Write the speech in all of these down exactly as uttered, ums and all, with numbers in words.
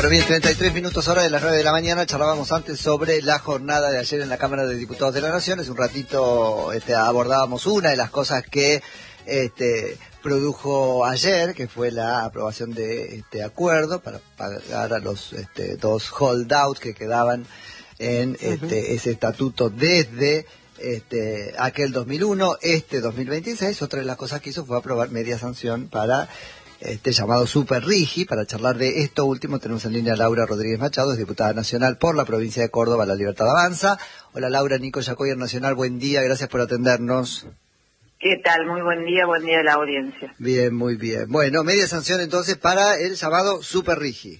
Bueno, bien, treinta y tres minutos hora de las nueve de la mañana. Charlábamos antes sobre la jornada de ayer en la Cámara de Diputados de la Nación. Hace un ratito este, abordábamos una de las cosas que este, produjo ayer, que fue la aprobación de este acuerdo para pagar a los este, dos holdouts que quedaban en este, uh-huh. ese estatuto desde este, aquel dos mil uno, este dos mil veintiséis. Otra de las cosas que hizo fue aprobar media sanción para este llamado Super Rigi. Para charlar de esto último tenemos en línea a Laura Rodríguez Machado, es diputada nacional por la provincia de Córdoba, La Libertad Avanza. Hola Laura, Nico Yacoyer Nacional, buen día, gracias por atendernos. ¿Qué tal? Muy buen día, buen día a la audiencia. Bien, muy bien. Bueno, media sanción entonces para el llamado Super Rigi.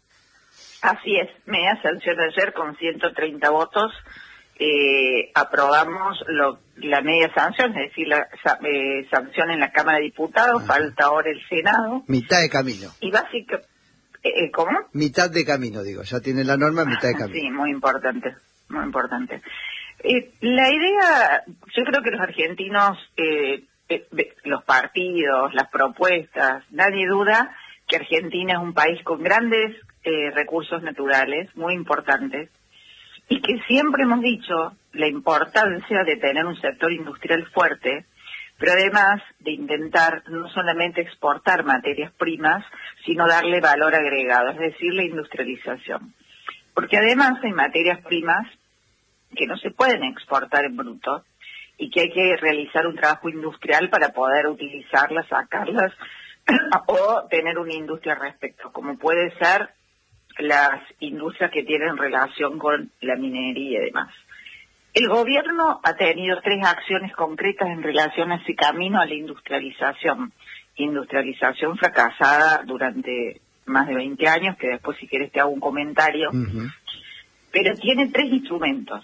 Así es, media sanción ayer con ciento treinta votos. Eh, aprobamos lo, la media sanción, es decir, la eh, sanción en la Cámara de Diputados. Ajá. Falta ahora el Senado. Mitad de camino. Y básicamente, eh, ¿cómo? Mitad de camino, digo, ya tiene la norma, mitad de camino. Sí, muy importante, muy importante. Eh, la idea, yo creo que los argentinos, eh, eh, los partidos, las propuestas, nadie duda que Argentina es un país con grandes eh, recursos naturales, muy importantes, y que siempre hemos dicho la importancia de tener un sector industrial fuerte, pero además de intentar no solamente exportar materias primas, sino darle valor agregado, es decir, la industrialización. Porque además hay materias primas que no se pueden exportar en bruto y que hay que realizar un trabajo industrial para poder utilizarlas, sacarlas o tener una industria al respecto, como puede ser las industrias que tienen relación con la minería y demás. El gobierno ha tenido tres acciones concretas en relación a ese camino a la industrialización. Industrialización fracasada durante más de veinte años, que después si quieres te hago un comentario. Uh-huh. Pero tiene tres instrumentos.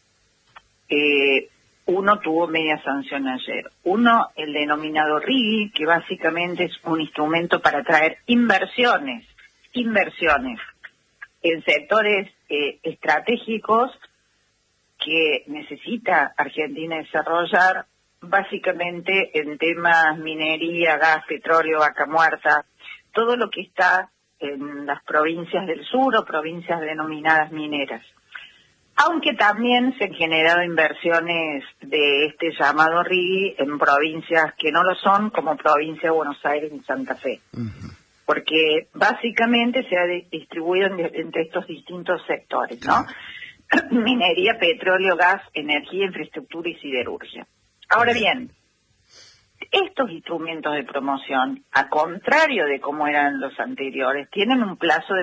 Eh, uno tuvo media sanción ayer. Uno, el denominado Rigi, que básicamente es un instrumento para atraer inversiones, inversiones en sectores eh, estratégicos que necesita Argentina desarrollar, básicamente en temas minería, gas, petróleo, vaca muerta, todo lo que está en las provincias del sur o provincias denominadas mineras. Aunque también se han generado inversiones de este llamado Rigi en provincias que no lo son, como provincia de Buenos Aires y Santa Fe. Uh-huh. Porque básicamente se ha distribuido en, entre estos distintos sectores, ¿no? Uh-huh. Minería, petróleo, gas, energía, infraestructura y siderurgia. Ahora bien, estos instrumentos de promoción, a contrario de cómo eran los anteriores, tienen un plazo de